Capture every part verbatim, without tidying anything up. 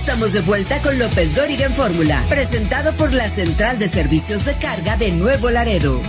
estamos de vuelta con López Dóriga en Fórmula, presentado por la Central de Servicios de Carga de Nuevo Laredo.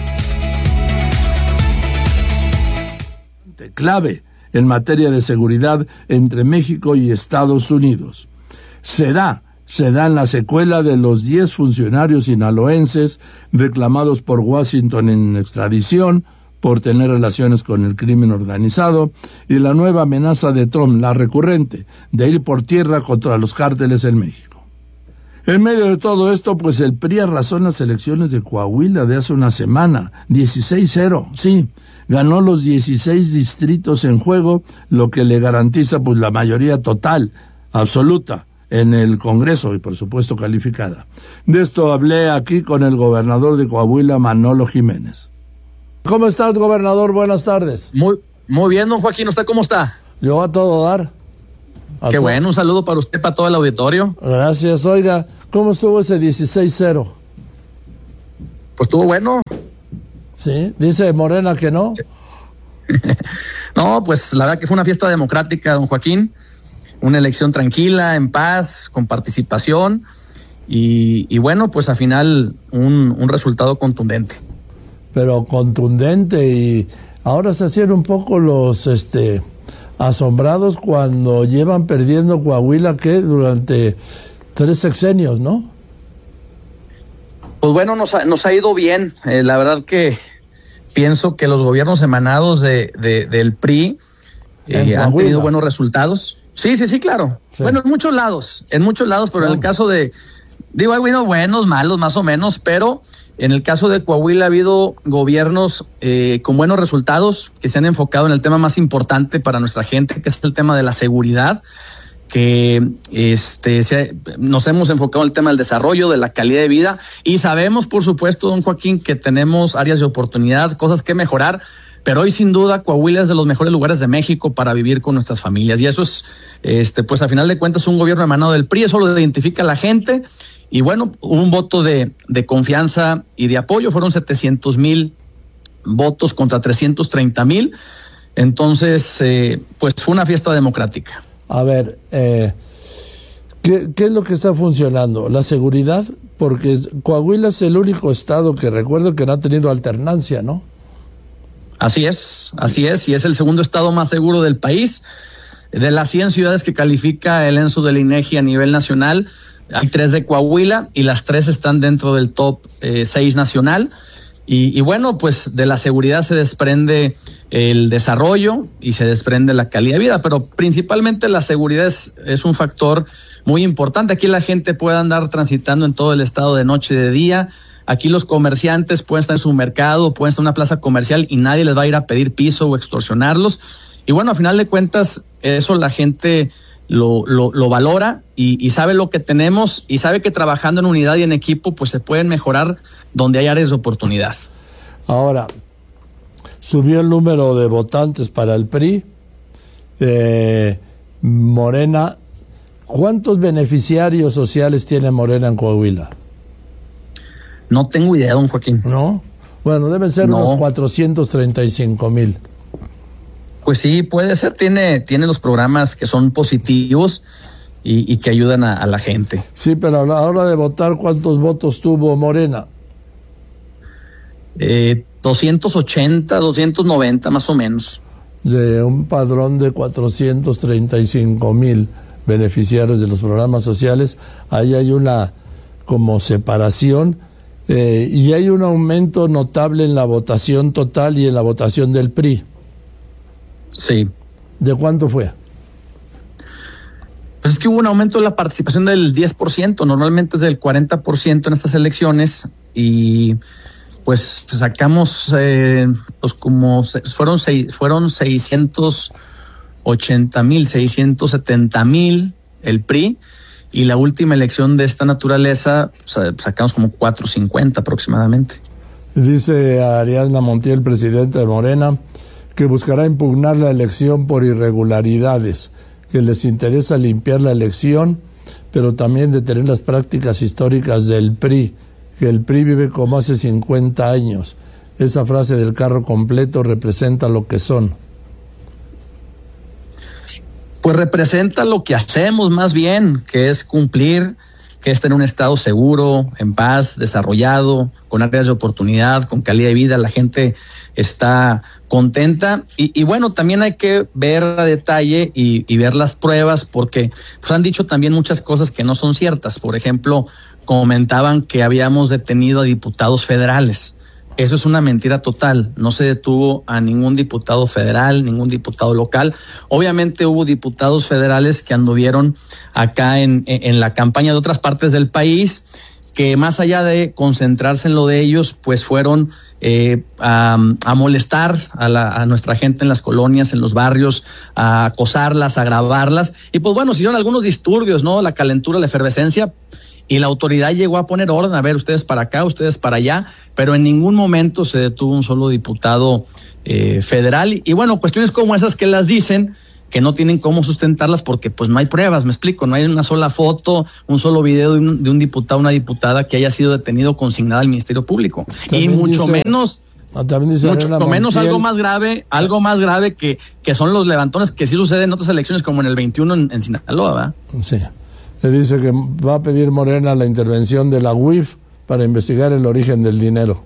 Clave en materia de seguridad entre México y Estados Unidos. Se da, se da en la secuela de los diez funcionarios sinaloenses reclamados por Washington en extradición por tener relaciones con el crimen organizado y la nueva amenaza de Trump, la recurrente, de ir por tierra contra los cárteles en México. En medio de todo esto, pues el P R I arrasó en las elecciones de Coahuila de hace una semana, dieciséis cero, sí, ganó los dieciséis distritos en juego, lo que le garantiza pues la mayoría total, absoluta, en el Congreso y por supuesto calificada. De esto hablé aquí con el gobernador de Coahuila, Manolo Jiménez. ¿Cómo estás, gobernador? Buenas tardes. Muy, muy bien, don Joaquín. ¿Usted cómo está? Yo a todo dar. A Qué to- bueno, un saludo para usted, para todo el auditorio. Gracias. Oiga, ¿cómo estuvo ese dieciséis cero? Pues estuvo bueno. ¿Sí? Dice Morena que no. Sí. No, pues la verdad que fue una fiesta democrática, don Joaquín. Una elección tranquila, en paz, con participación. Y, y bueno, pues al final un, un resultado contundente. Pero contundente, y ahora se hacían un poco los este asombrados cuando llevan perdiendo Coahuila que durante tres sexenios, ¿no? Pues bueno, nos ha, nos ha ido bien. Eh, la verdad que pienso que los gobiernos emanados de, de del P R I eh, han tenido buenos resultados. Sí, sí, sí, claro. Sí. Bueno, en muchos lados, en muchos lados, pero oh. en el caso de, digo, hay bueno, buenos, malos, más o menos, pero en el caso de Coahuila ha habido gobiernos eh, con buenos resultados que se han enfocado en el tema más importante para nuestra gente, que es el tema de la seguridad, que este se, nos hemos enfocado en el tema del desarrollo, de la calidad de vida, y sabemos, por supuesto, don Joaquín, que tenemos áreas de oportunidad, cosas que mejorar, pero hoy sin duda Coahuila es de los mejores lugares de México para vivir con nuestras familias, y eso es, este, pues a final de cuentas, un gobierno emanado del P R I, eso lo identifica la gente. Y bueno, hubo un voto de, de confianza y de apoyo, fueron setecientos mil votos contra trescientos treinta mil, entonces eh, pues fue una fiesta democrática. A ver, eh, ¿qué, ¿qué es lo que está funcionando? ¿La seguridad? Porque Coahuila es el único estado que recuerdo que no ha tenido alternancia, ¿no? Así es, así es, y es el segundo estado más seguro del país. De las cien ciudades que califica el censo del INEGI a nivel nacional, hay tres de Coahuila y las tres están dentro del top eh, seis nacional. Y, y bueno, pues de la seguridad se desprende el desarrollo y se desprende la calidad de vida, pero principalmente la seguridad es, es un factor muy importante. Aquí la gente puede andar transitando en todo el estado de noche y de día. Aquí los comerciantes pueden estar en su mercado, pueden estar en una plaza comercial y nadie les va a ir a pedir piso o extorsionarlos. Y bueno, a final de cuentas, eso la gente Lo, lo, lo valora y, y sabe lo que tenemos y sabe que trabajando en unidad y en equipo pues se pueden mejorar donde hay áreas de oportunidad. Ahora, subió el número de votantes para el P R I, eh, Morena. ¿Cuántos beneficiarios sociales tiene Morena en Coahuila? No tengo idea, don Joaquín. ¿No? Bueno, deben ser no. unos cuatrocientos treinta y cinco mil. Pues sí, puede ser, tiene, tiene los programas que son positivos y, y que ayudan a, a la gente. Sí, pero a la hora de votar, ¿cuántos votos tuvo Morena? Eh, doscientos ochenta, doscientos noventa más o menos. De un padrón de cuatrocientos treinta y cinco mil beneficiarios de los programas sociales, ahí hay una como separación eh, y hay un aumento notable en la votación total y en la votación del P R I. Sí. ¿De cuánto fue? Pues es que hubo un aumento de la participación del diez por ciento, normalmente es del cuarenta por ciento en estas elecciones y pues sacamos eh, pues como fueron seis, fueron seiscientos ochenta mil, seiscientos setenta mil el P R I y la última elección de esta naturaleza sacamos como cuatrocientos cincuenta aproximadamente. Dice Ariadna Montiel, presidenta de Morena, que buscará impugnar la elección por irregularidades, que les interesa limpiar la elección, pero también detener las prácticas históricas del P R I, que el P R I vive como hace cincuenta años. Esa frase del carro completo representa lo que son. Pues representa lo que hacemos más bien, que es cumplir, que es tener un estado seguro, en paz, desarrollado, con áreas de oportunidad, con calidad de vida, la gente está contenta. Y, y bueno, también hay que ver a detalle y, y ver las pruebas, porque pues han dicho también muchas cosas que no son ciertas. Por ejemplo, comentaban que habíamos detenido a diputados federales. Eso es una mentira total. No se detuvo a ningún diputado federal, ningún diputado local. Obviamente hubo diputados federales que anduvieron acá en, en la campaña de otras partes del país, que más allá de concentrarse en lo de ellos, pues fueron eh, a, a molestar a, la, a nuestra gente en las colonias, en los barrios, a acosarlas, a grabarlas. Y pues bueno, se hicieron algunos disturbios, ¿no? La calentura, la efervescencia. Y la autoridad llegó a poner orden, a ver, ustedes para acá, ustedes para allá, pero en ningún momento se detuvo un solo diputado eh, federal. Y, y bueno, cuestiones como esas que las dicen, que no tienen cómo sustentarlas porque pues no hay pruebas, me explico, no hay una sola foto, un solo video de un, de un diputado, una diputada que haya sido detenido o consignada al Ministerio Público. También y mucho dice, menos... Mucho menos algo más grave, algo más grave que, que son los levantones que sí suceden en otras elecciones como en el veintiuno en, en Sinaloa, ¿verdad? Sí. Le dice que va a pedir Morena la intervención de la U I F para investigar el origen del dinero.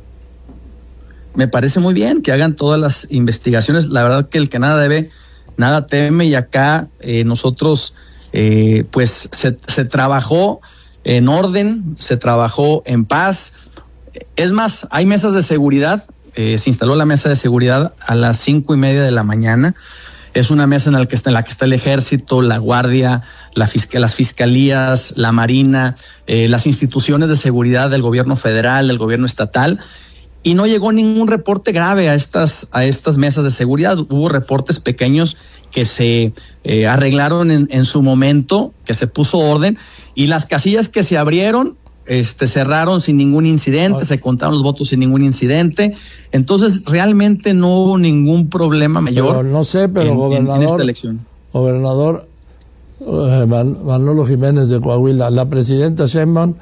Me parece muy bien que hagan todas las investigaciones. La verdad que el que nada debe, nada teme, y acá eh, nosotros eh, pues se, se trabajó en orden, se trabajó en paz. Es más, hay mesas de seguridad, eh, se instaló la mesa de seguridad a las cinco y media de la mañana. Es una mesa en la que está, en la que está el Ejército, la Guardia, la fiscal, las fiscalías, la Marina, eh, las instituciones de seguridad del gobierno federal, del gobierno estatal, y no llegó ningún reporte grave a estas a estas mesas de seguridad. Hubo reportes pequeños que se eh, arreglaron en, en su momento, que se puso orden, y las casillas que se abrieron Este, cerraron sin ningún incidente, Ay. se contaron los votos sin ningún incidente. Entonces realmente no hubo ningún problema mayor. Pero no sé, pero en, gobernador, en esta elección. Gobernador eh, Man, Manolo Jiménez de Coahuila, la presidenta Sheinbaum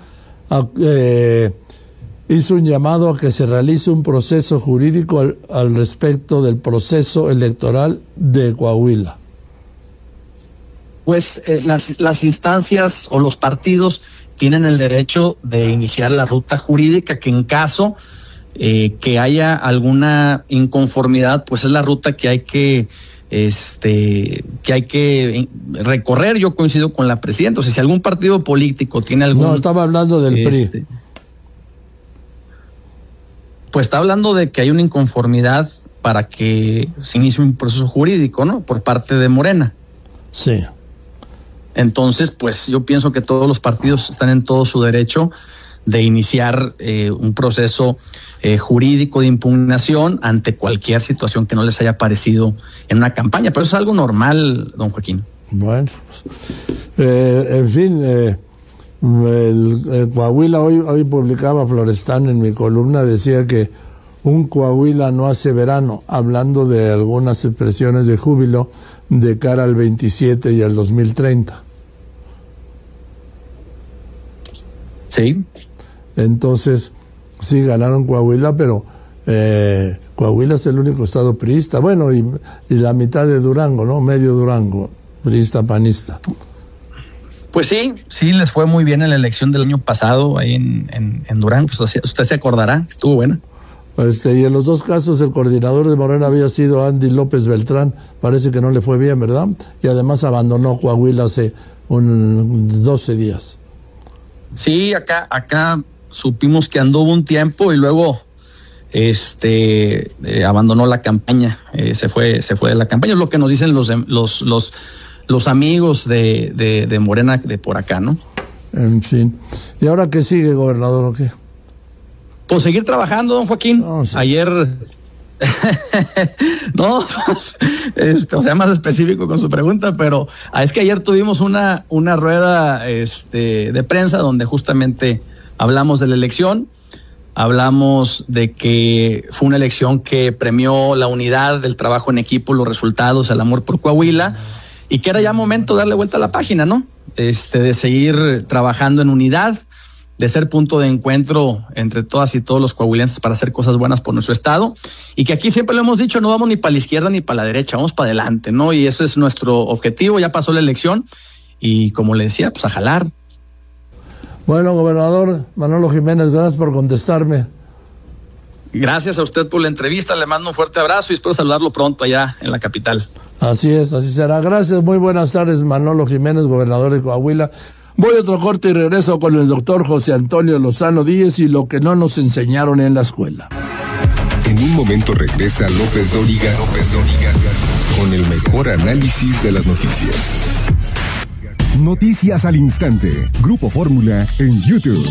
eh, hizo un llamado a que se realice un proceso jurídico al, al respecto del proceso electoral de Coahuila. Pues eh, las, las instancias o los partidos tienen el derecho de iniciar la ruta jurídica, que en caso eh, que haya alguna inconformidad, pues es la ruta que hay que este que hay que recorrer. Yo coincido con la presidenta. O sea, si algún partido político tiene algún... No, estaba hablando del este, P R I. Pues está hablando de que hay una inconformidad para que se inicie un proceso jurídico, ¿no? Por parte de Morena. Sí. Entonces, pues yo pienso que todos los partidos están en todo su derecho de iniciar eh, un proceso eh, jurídico de impugnación ante cualquier situación que no les haya parecido en una campaña. Pero eso es algo normal, don Joaquín. Bueno, pues, eh, en fin, eh, el, el Coahuila, hoy, hoy publicaba Florestán en mi columna, decía que un Coahuila no hace verano, hablando de algunas expresiones de júbilo de cara al veintisiete y al dos mil treinta. Sí. Entonces, sí ganaron Coahuila, pero eh, Coahuila es el único estado priista. Bueno, y, y la mitad de Durango, ¿no? Medio Durango, priista, panista. Pues sí, sí les fue muy bien en la elección del año pasado ahí en, en, en Durango. Pues usted se acordará, estuvo buena. Este, y en los dos casos el coordinador de Morena había sido Andy López Beltrán. Parece que no le fue bien, ¿verdad? Y además abandonó Coahuila hace un, doce días. Sí, acá acá supimos que anduvo un tiempo y luego este eh, abandonó la campaña, eh, se fue se fue de la campaña. Es lo que nos dicen los los los los amigos de, de, de Morena de por acá, ¿no? En fin. ¿Y ahora qué sigue, gobernador, o qué? Pues seguir trabajando, don Joaquín. No, sí. Ayer, no, pues, este, o sea, más específico con su pregunta, pero es que ayer tuvimos una, una rueda este, de prensa donde justamente hablamos de la elección, hablamos de que fue una elección que premió la unidad, el trabajo en equipo, los resultados, el amor por Coahuila, y que era ya momento de darle vuelta a la página, ¿no? Este, de seguir trabajando en unidad, de ser punto de encuentro entre todas y todos los coahuilenses para hacer cosas buenas por nuestro estado, y que aquí siempre lo hemos dicho, no vamos ni para la izquierda ni para la derecha, vamos para adelante, ¿no? Y eso es nuestro objetivo. Ya pasó la elección y, como le decía, pues a jalar. Bueno, gobernador Manolo Jiménez, gracias por contestarme. Gracias a usted por la entrevista, le mando un fuerte abrazo y espero saludarlo pronto allá en la capital. Así es, así será. Gracias, muy buenas tardes, Manolo Jiménez, gobernador de Coahuila. Voy a otro corte y regreso con el doctor José Antonio Lozano Díez y lo que no nos enseñaron en la escuela. En un momento regresa López Dóriga, López Dóriga, con el mejor análisis de las noticias. Noticias al instante. Grupo Fórmula en YouTube.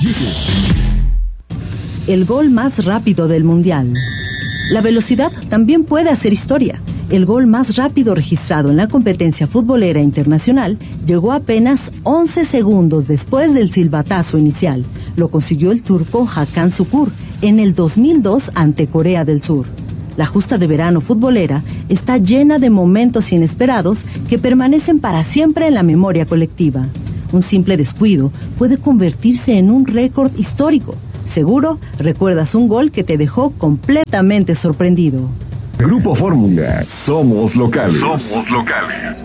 El gol más rápido del Mundial. La velocidad también puede hacer historia. El gol más rápido registrado en la competencia futbolera internacional llegó apenas once segundos después del silbatazo inicial. Lo consiguió el turco Hakan Şükür en el dos mil dos ante Corea del Sur. La justa de verano futbolera está llena de momentos inesperados que permanecen para siempre en la memoria colectiva. Un simple descuido puede convertirse en un récord histórico. Seguro recuerdas un gol que te dejó completamente sorprendido. Grupo Fórmula, somos locales. Somos locales.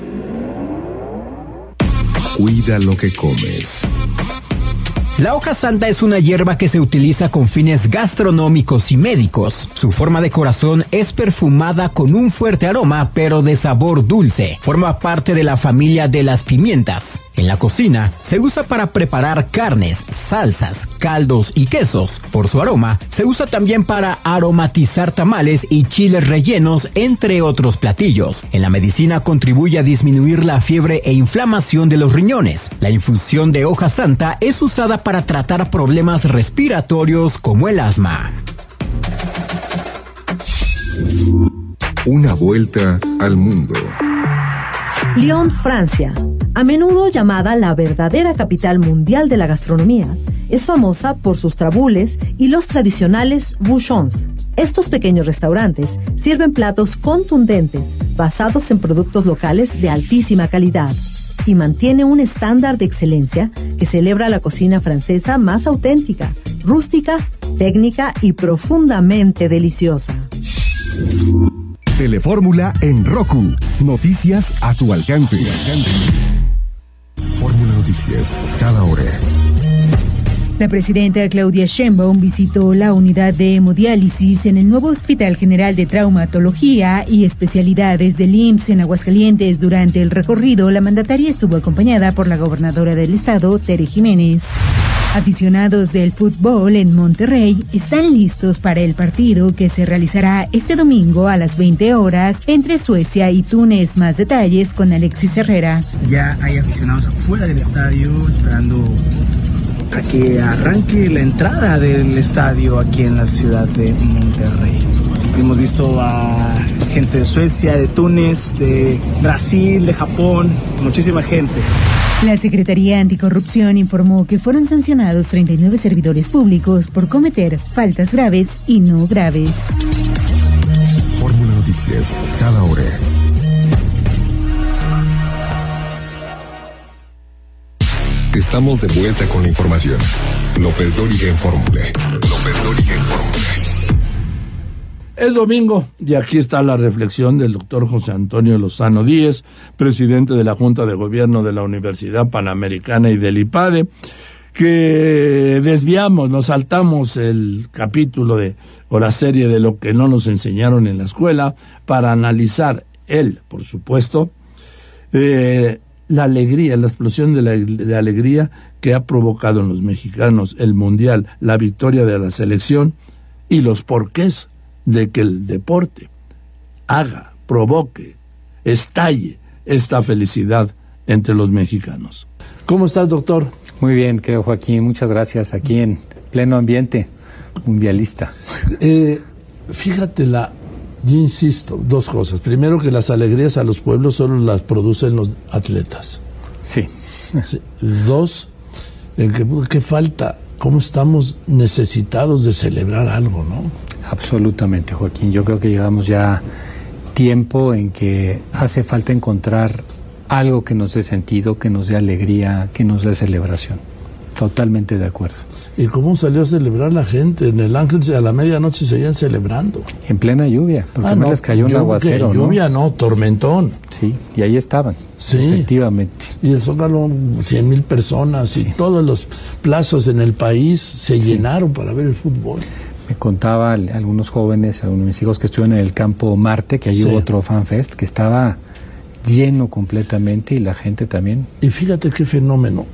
Cuida lo que comes. La hoja santa es una hierba que se utiliza con fines gastronómicos y médicos. Su forma de corazón es perfumada con un fuerte aroma, pero de sabor dulce. Forma parte de la familia de las pimientas. En la cocina se usa para preparar carnes, salsas, caldos y quesos. Por su aroma, se usa también para aromatizar tamales y chiles rellenos, entre otros platillos. En la medicina contribuye a disminuir la fiebre e inflamación de los riñones. La infusión de hoja santa es usada para tratar problemas respiratorios como el asma. Una vuelta al mundo. Lyon, Francia. A menudo llamada la verdadera capital mundial de la gastronomía, es famosa por sus trabules y los tradicionales bouchons. Estos pequeños restaurantes sirven platos contundentes, basados en productos locales de altísima calidad, y mantiene un estándar de excelencia que celebra la cocina francesa más auténtica, rústica, técnica y profundamente deliciosa. Telefórmula en Roku. Noticias a tu alcance. Fórmula Noticias, cada hora. La presidenta Claudia Sheinbaum visitó la unidad de hemodiálisis en el nuevo Hospital General de Traumatología y Especialidades del I M S S en Aguascalientes. Durante el recorrido, la mandataria estuvo acompañada por la gobernadora del estado, Tere Jiménez. Aficionados del fútbol en Monterrey están listos para el partido que se realizará este domingo a las veinte horas entre Suecia y Túnez. Más detalles con Alexis Herrera. Ya hay aficionados afuera del estadio esperando a que arranque la entrada del estadio aquí en la ciudad de Monterrey. Hemos visto a gente de Suecia, de Túnez, de Brasil, de Japón, muchísima gente. La Secretaría Anticorrupción informó que fueron sancionados treinta y nueve servidores públicos por cometer faltas graves y no graves. Fórmula Noticias, cada hora. Estamos de vuelta con la información. López Dóriga en Fórmula. López Dóriga en Fórmula. Es domingo y aquí está la reflexión del doctor José Antonio Lozano Díez, presidente de la Junta de Gobierno de la Universidad Panamericana y del IPADE, que desviamos, nos saltamos el capítulo de o la serie de lo que no nos enseñaron en la escuela para analizar él, por supuesto, eh, la alegría, la explosión de la de alegría que ha provocado en los mexicanos el Mundial, la victoria de la selección y los porqués de que el deporte haga, provoque, estalle esta felicidad entre los mexicanos. ¿Cómo estás, doctor? Muy bien, querido Joaquín, muchas gracias. Aquí en pleno ambiente mundialista. Eh, fíjate, la, yo insisto, dos cosas. Primero, que las alegrías a los pueblos solo las producen los atletas. Sí. Sí. Dos, en que, que falta, cómo estamos necesitados de celebrar algo, ¿no? Absolutamente, Joaquín. Yo creo que llevamos ya tiempo en que hace falta encontrar algo que nos dé sentido, que nos dé alegría, que nos dé celebración. totalmente de acuerdo. ¿Y cómo salió a celebrar la gente? En el Ángel a la medianoche seguían celebrando. En plena lluvia, porque ah, no no les cayó un aguacero, ¿no? Lluvia no, tormentón. Sí, y ahí estaban, sí, efectivamente. Y el Zócalo, cien mil personas, sí, y todos los plazas en el país se sí. llenaron para ver el fútbol. Me contaba algunos jóvenes, algunos de mis hijos que estuvieron en el campo Marte, que allí sí. hubo otro FanFest, que estaba lleno completamente y la gente también. Y fíjate qué fenómeno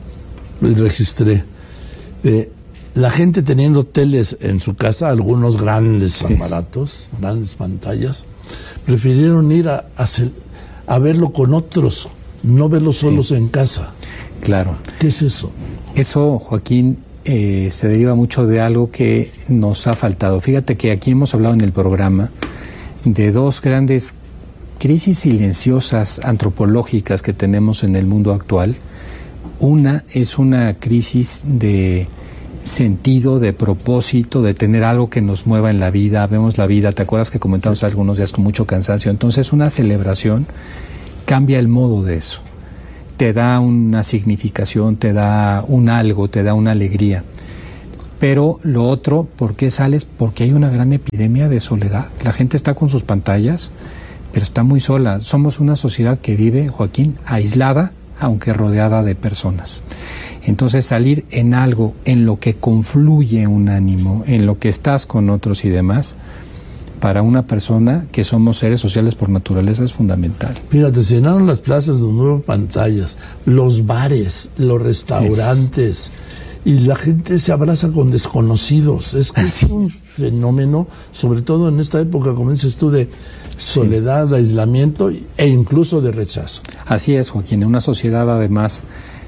registré. Eh, la gente teniendo teles en su casa, algunos grandes sí. aparatos, grandes pantallas, prefirieron ir a, a, a verlo con otros, no verlo solos sí. en casa. Claro. ¿Qué es eso? Eso, Joaquín, eh, se deriva mucho de algo que nos ha faltado. Fíjate que aquí hemos hablado en el programa de dos grandes crisis silenciosas antropológicas que tenemos en el mundo actual. Una es una crisis de sentido, de propósito, de tener algo que nos mueva en la vida. Vemos la vida, ¿te acuerdas que comentamos sí. algunos días con mucho cansancio? Entonces una celebración cambia el modo de eso. Te da una significación, te da un algo, te da una alegría. Pero lo otro, ¿por qué sales? Porque hay una gran epidemia de soledad. La gente está con sus pantallas, pero está muy sola. Somos una sociedad que vive, Joaquín, aislada, aunque rodeada de personas. Entonces salir en algo en lo que confluye un ánimo, en lo que estás con otros y demás, para una persona que somos seres sociales por naturaleza es fundamental. Fíjate, se llenaron las plazas de nuevas pantallas, los bares, los restaurantes, sí. y la gente se abraza con desconocidos. Es que es un fenómeno, sobre todo en esta época, como dices tú, de soledad, sí. aislamiento e incluso de rechazo. Así es, Joaquín, en una sociedad además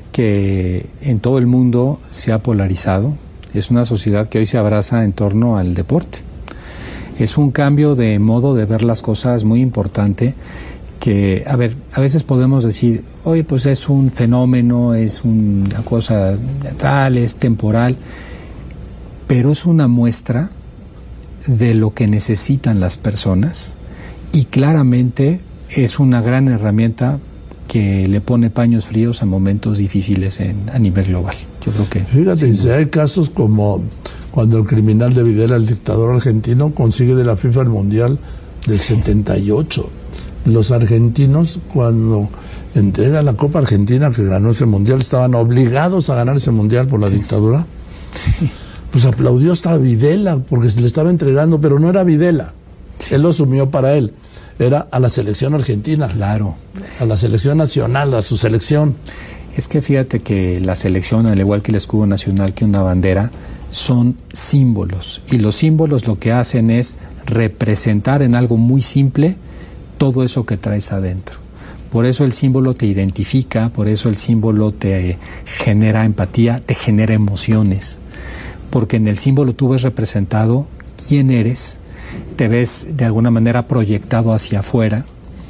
que en todo el mundo se ha polarizado, es una sociedad que hoy se abraza en torno al deporte. Es un cambio de modo de ver las cosas muy importante que, a ver, a veces podemos decir, oye, pues es un fenómeno, es una cosa teatral, es temporal, pero es una muestra de lo que necesitan las personas y claramente es una gran herramienta que le pone paños fríos a momentos difíciles en, a nivel global. Yo creo que... Fíjate, si hay casos como cuando el criminal de Videla, el dictador argentino, consigue de la FIFA el Mundial del sí. setenta y ocho. Los argentinos, cuando entregan la Copa Argentina, que ganó ese Mundial, estaban obligados a ganar ese Mundial por la sí. dictadura. Sí. Pues aplaudió hasta a Videla, porque se le estaba entregando, pero no era Videla. Sí. Él lo asumió para él. Era a la selección argentina. Claro. A la selección nacional, a su selección. Es que fíjate que la selección, al igual que el escudo nacional, que una bandera, son símbolos. Y los símbolos lo que hacen es representar en algo muy simple todo eso que traes adentro. Por eso el símbolo te identifica, por eso el símbolo te genera empatía, te genera emociones. Porque en el símbolo tú ves representado quién eres, te ves de alguna manera proyectado hacia afuera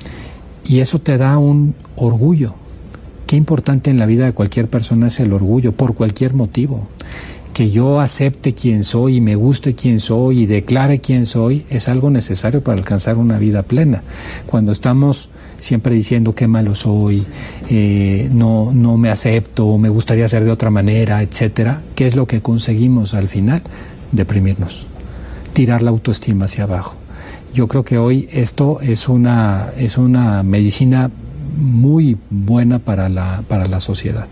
y eso te da un orgullo. Qué importante en la vida de cualquier persona es el orgullo, por cualquier motivo. Que yo acepte quién soy y me guste quién soy y declare quién soy es algo necesario para alcanzar una vida plena. Cuando estamos siempre diciendo qué malo soy, eh, no, no me acepto, me gustaría ser de otra manera, etcétera, ¿qué es lo que conseguimos al final? Deprimirnos, tirar la autoestima hacia abajo. Yo creo que hoy esto es una, es una medicina muy buena para la, para la sociedad.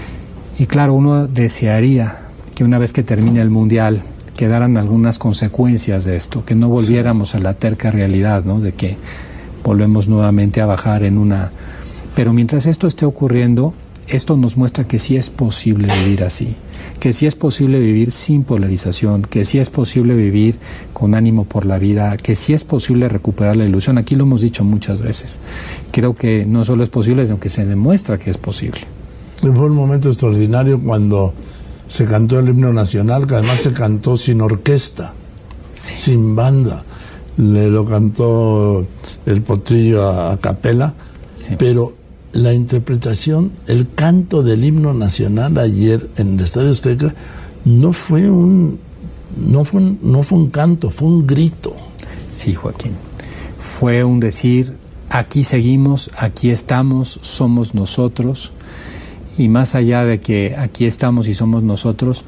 Y claro, uno desearía que una vez que termine el Mundial quedaran algunas consecuencias de esto, que no volviéramos a la terca realidad, ¿no? De que volvemos nuevamente a bajar en una... Pero mientras esto esté ocurriendo, esto nos muestra que sí es posible vivir así, que sí es posible vivir sin polarización, que sí es posible vivir con ánimo por la vida, que sí es posible recuperar la ilusión. Aquí lo hemos dicho muchas veces. Creo que no solo es posible, sino que se demuestra que es posible. Fue un momento extraordinario cuando se cantó el himno nacional, que además se cantó sin orquesta, sí. sin banda. Le lo cantó el Potrillo a, a capela, sí. pero la interpretación, el canto del himno nacional ayer en el Estadio Azteca no fue un no fue un, no fue un canto, fue un grito. Sí, Joaquín. Fue un decir, aquí seguimos, aquí estamos, somos nosotros. y más allá de que aquí estamos y somos nosotros,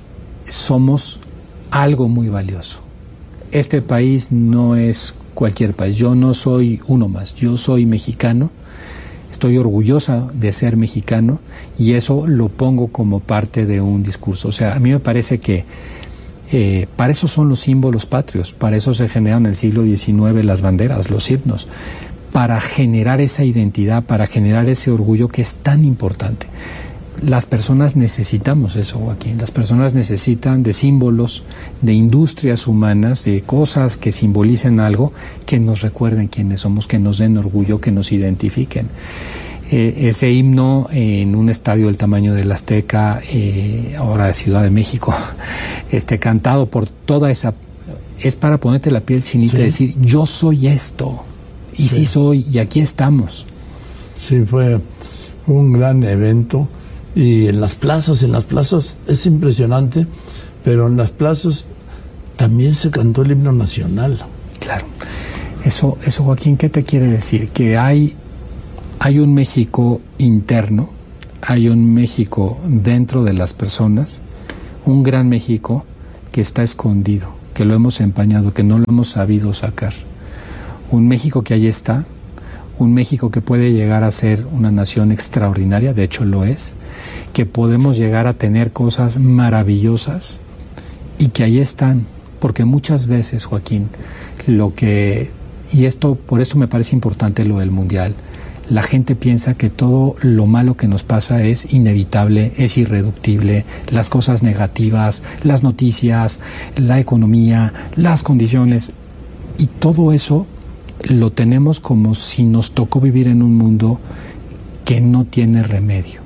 somos algo muy valioso. Este país no es cualquier país, yo no soy uno más, yo soy mexicano, estoy orgullosa de ser mexicano y eso lo pongo como parte de un discurso. O sea, a mí me parece que eh, para eso son los símbolos patrios, para eso se generaron en el siglo diecinueve las banderas, los himnos, para generar esa identidad, para generar ese orgullo que es tan importante. Las personas necesitamos eso, Joaquín. Las personas necesitan de símbolos, de industrias humanas, de cosas que simbolicen algo, que nos recuerden quiénes somos, que nos den orgullo, que nos identifiquen. Eh, ese himno eh, en un estadio del tamaño del Azteca, eh, ahora de Ciudad de México, este, cantado por toda esa... es para ponerte la piel chinita, sí, y decir, yo soy esto, y sí. sí soy, y aquí estamos. Sí, fue un gran evento. Y en las plazas, en las plazas es impresionante, pero en las plazas también se cantó el himno nacional. Claro. Eso, eso Joaquín, ¿qué te quiere decir? Que hay, hay un México interno, hay un México dentro de las personas, un gran México que está escondido, que lo hemos empañado, que no lo hemos sabido sacar. Un México que ahí está, un México que puede llegar a ser una nación extraordinaria, de hecho lo es, que podemos llegar a tener cosas maravillosas y que ahí están, porque muchas veces, Joaquín, lo que, y esto, por eso me parece importante lo del Mundial, la gente piensa que todo lo malo que nos pasa es inevitable, es irreductible, las cosas negativas, las noticias, la economía, las condiciones, y todo eso lo tenemos como si nos tocó vivir en un mundo que no tiene remedio.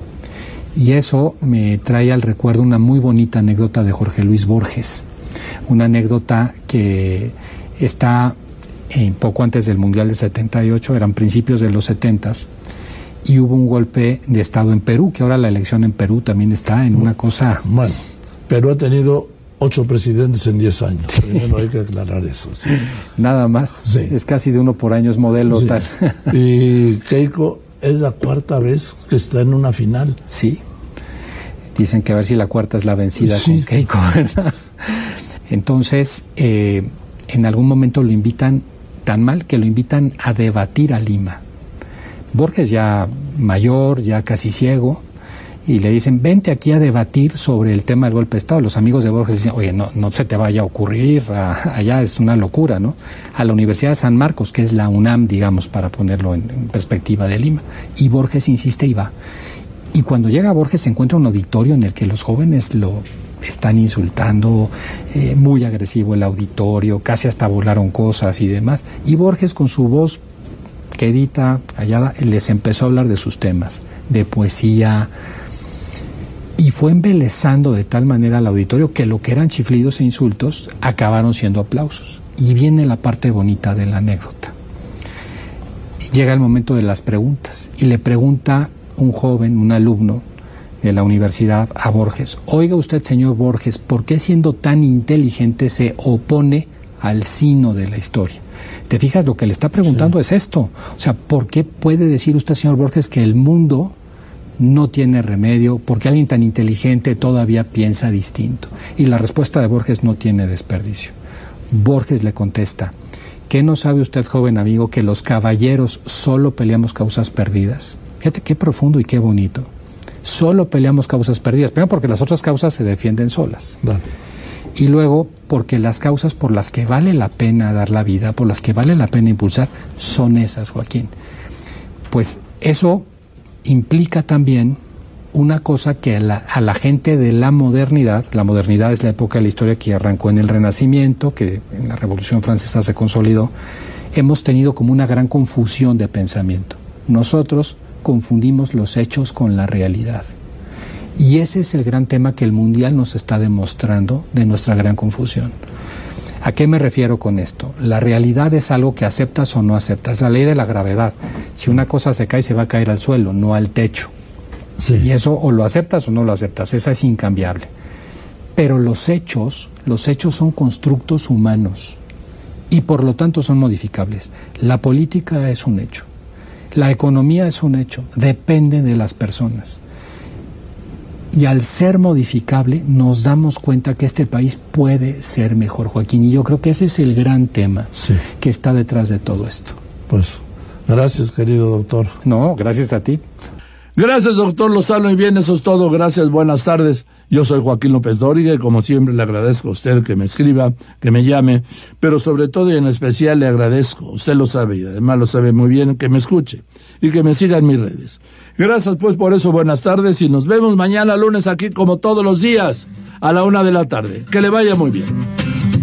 Y eso me trae al recuerdo una muy bonita anécdota de Jorge Luis Borges, una anécdota que está eh, poco antes del Mundial del setenta y ocho, eran principios de los setentas, y hubo un golpe de Estado en Perú, que ahora la elección en Perú también está en una cosa... Bueno, Perú ha tenido ocho presidentes en diez años, sí. Primero hay que aclarar eso. Sí. Nada más, sí. Es casi de uno por año, es modelo sí. tal. Y Keiko es la cuarta vez que está en una final. Sí. Dicen que a ver si la cuarta es la vencida sí. con Keiko, ¿verdad? Entonces, eh, en algún momento lo invitan tan mal que lo invitan a debatir a Lima. Borges ya mayor, ya casi ciego, y le dicen, vente aquí a debatir sobre el tema del golpe de Estado. Los amigos de Borges dicen, oye, no, no se te vaya a ocurrir, a, allá es una locura, ¿no? A la Universidad de San Marcos, que es la UNAM, digamos, para ponerlo en, en perspectiva de Lima. Y Borges insiste y va. Y cuando llega Borges se encuentra un auditorio en el que los jóvenes lo están insultando, eh, muy agresivo el auditorio, casi hasta volaron cosas y demás. Y Borges, con su voz quedita, callada, les empezó a hablar de sus temas, de poesía, y fue embelezando de tal manera al auditorio que lo que eran chiflidos e insultos acabaron siendo aplausos. Y viene la parte bonita de la anécdota. Llega el momento de las preguntas y le pregunta un joven, un alumno de la universidad a Borges, oiga usted, señor Borges, ¿por qué siendo tan inteligente se opone al sino de la historia? ¿Te fijas? Lo que le está preguntando sí. es esto. O sea, ¿por qué puede decir usted, señor Borges, que el mundo no tiene remedio? Porque alguien tan inteligente todavía piensa distinto. Y la respuesta de Borges no tiene desperdicio. Borges le contesta, ¿qué no sabe usted, joven amigo, que los caballeros solo peleamos causas perdidas? Fíjate qué profundo y qué bonito. Solo peleamos causas perdidas. Primero porque las otras causas se defienden solas. Vale. Y luego porque las causas por las que vale la pena dar la vida, por las que vale la pena impulsar, son esas, Joaquín. Pues eso implica también una cosa que a la, a la gente de la modernidad, la modernidad es la época de la historia que arrancó en el Renacimiento, que en la Revolución Francesa se consolidó, hemos tenido como una gran confusión de pensamiento. Nosotros confundimos los hechos con la realidad. Y ese es el gran tema que el Mundial nos está demostrando de nuestra gran confusión. ¿A qué me refiero con esto? La realidad es algo que aceptas o no aceptas. Es la ley de la gravedad. Si una cosa se cae, se va a caer al suelo, no al techo. Sí. Y eso o lo aceptas o no lo aceptas. Esa es incambiable. Pero los hechos, los hechos son constructos humanos y por lo tanto son modificables. La política es un hecho. La economía es un hecho, depende de las personas. Y al ser modificable nos damos cuenta que este país puede ser mejor, Joaquín. Y yo creo que ese es el gran tema sí. que está detrás de todo esto. Pues, gracias, querido doctor. No, gracias a ti. Gracias, doctor Lozano, y bien, eso es todo. Gracias, buenas tardes. Yo soy Joaquín López Dóriga y como siempre le agradezco a usted que me escriba, que me llame, pero sobre todo y en especial le agradezco, usted lo sabe y además lo sabe muy bien, que me escuche y que me siga en mis redes. Gracias pues por eso, buenas tardes y nos vemos mañana lunes aquí como todos los días a la una de la tarde. Que le vaya muy bien.